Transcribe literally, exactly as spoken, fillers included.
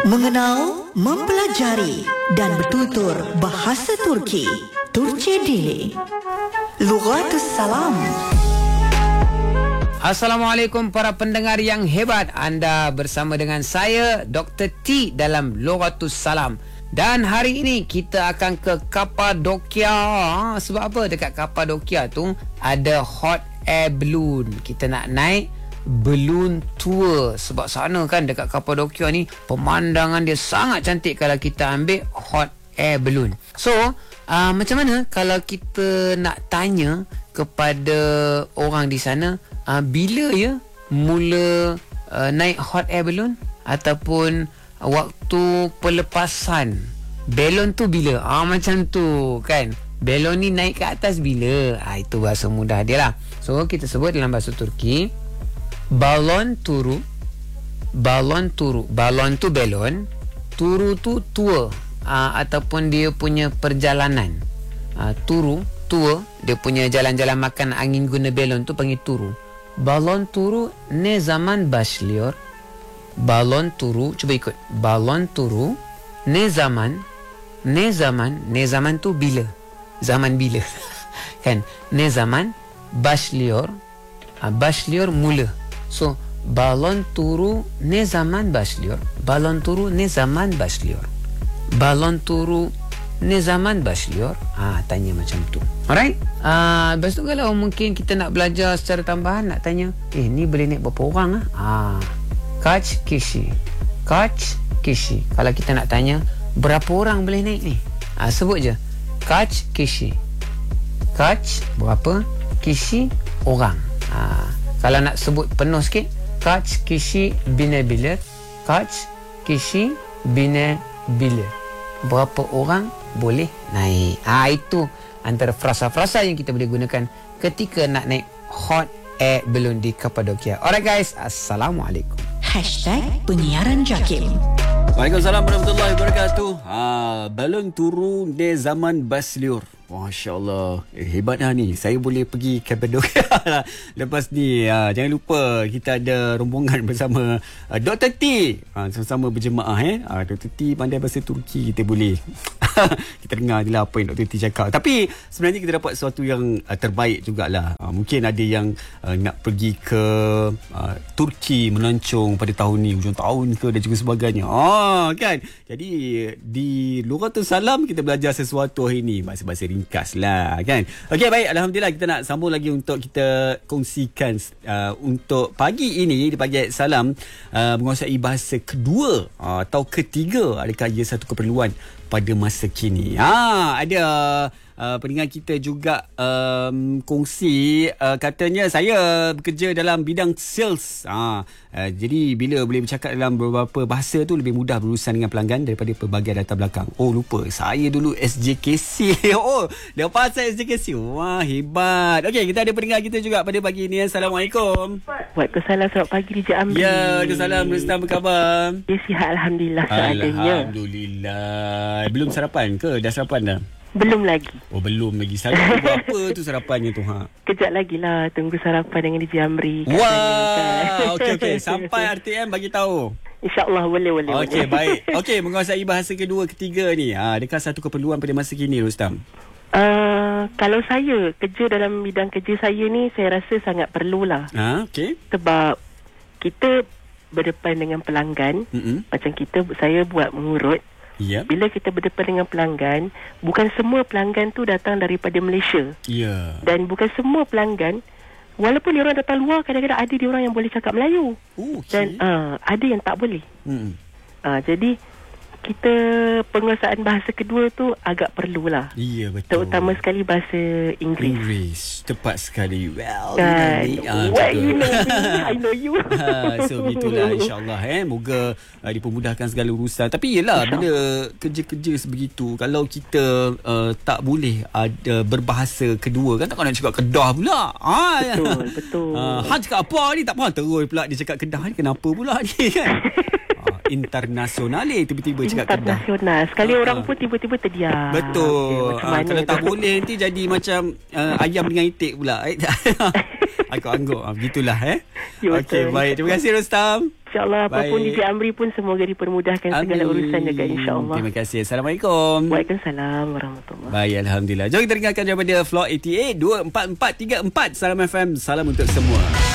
Mengenal, mempelajari dan bertutur bahasa Turki. Turki Dili. Lughatus Salam. Assalamualaikum para pendengar yang hebat. Anda bersama dengan saya Doktor T dalam Lughatus Salam. Dan hari ini kita akan ke Kapadokia. Sebab apa? Dekat Kapadokia tu ada hot air balloon. Kita nak naik balloon tour. Sebab sana kan dekat Kapadokia ni pemandangan dia sangat cantik kalau kita ambil hot air balloon. So uh, macam mana kalau kita nak tanya kepada orang di sana, uh, bila ya mula uh, naik hot air balloon ataupun uh, waktu pelepasan balon tu bila? Ah macam tu kan. Balon ni naik ke atas bila? Ah itu bahasa mudah dia lah. So kita sebut dalam bahasa Turki balon turu. Balon turu. Balon tu balon, turu tu tour, uh, ataupun dia punya perjalanan. Uh, turu, tour, dia punya jalan-jalan makan angin guna balon tu panggil turu. Balon turu ne zaman başlıyor? Balon turu, cuba ikut. Balon turu ne zaman? Ne zaman? Ne zaman tu bila? Zaman bila? Kan? Ne zaman başlıyor? Uh, başlıyor mula. So, balon turu ne zaman başlıyor? Balon turu ne zaman başlıyor? Balon turu ne zaman başlıyor? Ah, tanya macam tu. Alright? Ah, lepas tu kalau mungkin kita nak belajar secara tambahan, nak tanya, eh ni boleh naik berapa orang ah? Ah, kaç kişi? Kaç kişi? Kalau kita nak tanya, berapa orang boleh naik ni? Ah, sebut je. Kaç kişi? Kaç berapa? Kişi orang. Ah, kalau nak sebut penuh sikit, kaç kişi binebilir? Kaç kişi binebilir? Berapa orang boleh naik? Ah, itu antara frasa-frasa yang kita boleh gunakan ketika nak naik hot air balloon di Kapadokia. Alright guys, Assalamualaikum. Hashtag Penyiaran Jakim. Waalaikumsalam warahmatullahi wabarakatuh. Ha, balon turu de zaman başlıyor. Masya Allah, eh, hebat dah ni. Saya boleh pergi Kapadokia lah lepas ni. Ha, jangan lupa kita ada rombongan bersama uh, Doktor T. Ha, sama-sama berjemaah eh. Ha, Doktor T pandai bahasa Turki, kita boleh kita dengar je lah apa yang Doktor T cakap. Tapi sebenarnya kita dapat sesuatu yang uh, terbaik jugalah. Ha, mungkin ada yang uh, nak pergi ke uh, Turki melancong pada tahun ni, hujung tahun ke dan juga sebagainya. Ha, kan? Jadi di Lughatus Salam kita belajar sesuatu hari ni, bahasa-bahasa ringkas lah kan. Okey, baik, alhamdulillah kita nak sambung lagi untuk kita kongsikan uh, untuk pagi ini di Pagi Salam uh, menguasai bahasa kedua uh, atau ketiga. Adakah ia satu keperluan pada masa kini? Ha, ada Uh, pendengar kita juga um, kongsi, uh, katanya saya bekerja dalam bidang sales. Ha, uh, jadi bila boleh bercakap dalam beberapa bahasa tu lebih mudah berurusan dengan pelanggan daripada pelbagai latar belakang. Oh lupa, saya dulu S J K C. Oh, dah pasal S J K C. Wah, hebat. Okey, kita ada pendengar kita juga pada pagi ni. Assalamualaikum. Waalaikumsalam, selamat pagi di Jambi. Ya, Waalaikumsalam. Rustam, apa khabar? Ya, sihat alhamdulillah seadanya. Alhamdulillah. Belum sarapan ke? Dah sarapan dah? Belum lagi. Oh, belum lagi. Sarapan apa tu sarapannya tu? Ha? Kejap lagi lah. Tunggu sarapan dengan D J Amri. Wah, okey okey. Sampai R T M bagi tahu. InsyaAllah boleh boleh. Okey, baik. Okey, menguasai bahasa kedua, ketiga ni. Ha, adakah satu keperluan pada masa kini, Rustam? Uh, kalau saya kerja dalam bidang kerja saya ni, saya rasa sangat perlulah. Ha, okey. Sebab kita berdepan dengan pelanggan. Mm-mm. Macam kita, saya buat mengurut. Yep. Bila kita berdepan dengan pelanggan, bukan semua pelanggan tu datang daripada Malaysia. Ya. Yeah. Dan bukan semua pelanggan, walaupun diorang datang luar, kadang-kadang ada diorang yang boleh cakap Melayu. Oh, okay. Dan uh, ada yang tak boleh. Hmm. Uh, jadi kita penguasaan bahasa kedua tu agak perlulah. Iya, betul. Terutama sekali bahasa Inggeris. Inggeris, tepat sekali. Well, kan, you know, well, you know me, I know you. Ha, so begitulah, insyaAllah eh. Moga uh, dipermudahkan segala urusan. Tapi yelah, bila kerja-kerja sebegitu, kalau kita uh, tak boleh ada berbahasa kedua, kan takkan nak cakap Kedah pula. Ha, betul, betul. Uh, Han cakap apa ni, tak faham terus pula dia cakap Kedah ni, kenapa pula ni kan? Internasional eh, tiba-tiba cakap Kedah. Internasional. Sekali uh, orang pun tiba-tiba terdiam. Betul. Okay, uh, kalau tak boleh nanti jadi macam uh, ayam dengan itik pula. Angguk-angguk. Ah, begitulah eh. Ya, Okey, betul. baik. Terima kasih Rustam. InsyaAllah apapun Baik. D J Amri pun semoga dipermudahkan segala urusan juga insyaAllah. Terima kasih. Assalamualaikum. Waalaikumsalam warahmatullahi. Baik, Alhamdulillah. Jom kita dengarkan daripada Floor lapan lapan dua empat empat tiga empat. Salam F M. Salam untuk semua.